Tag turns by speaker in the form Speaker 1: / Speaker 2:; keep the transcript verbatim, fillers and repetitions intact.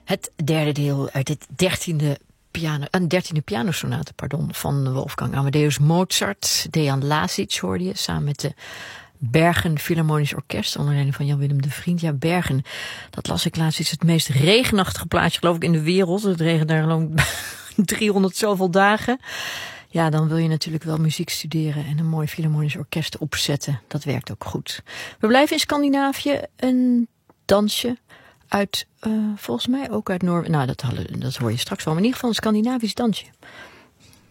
Speaker 1: Het derde deel uit dit dertiende piano, een dertiende pianosonate, pardon, van Wolfgang Amadeus Mozart. Dejan Lazic hoorde je, samen met de Bergen Philharmonisch Orkest, onder leiding van Jan-Willem de Vriend. Ja, Bergen, dat las ik laatst, is het meest regenachtige plaatsje, geloof ik, in de wereld. Het regent daar gewoon driehonderd zoveel dagen. Ja, dan wil je natuurlijk wel muziek studeren en een mooi Philharmonisch Orkest opzetten. Dat werkt ook goed. We blijven in Scandinavië, een dansje uit, uh, volgens mij ook uit Noorwegen. Nou, dat, dat hoor je straks wel, maar in ieder geval een Scandinavisch dansje.